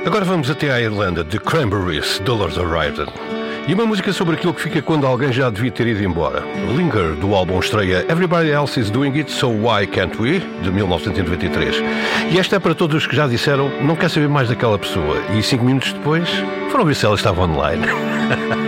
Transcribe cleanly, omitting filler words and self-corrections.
Agora vamos até à Irlanda, The Cranberries, Dolores O'Riordan. E uma música sobre aquilo que fica quando alguém já devia ter ido embora. Linger, do álbum estreia Everybody Else Is Doing It, So Why Can't We, de 1993. E esta é para todos os que já disseram não quer saber mais daquela pessoa. E 5 minutos depois foram ver se ela estava online.